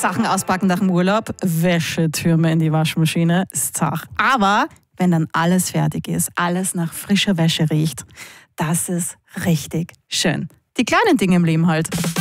Sachen auspacken nach dem Urlaub, Wäschetürme in die Waschmaschine, ist zach. Aber wenn dann alles fertig ist, alles nach frischer Wäsche riecht, das ist richtig schön. Die kleinen Dinge im Leben halt.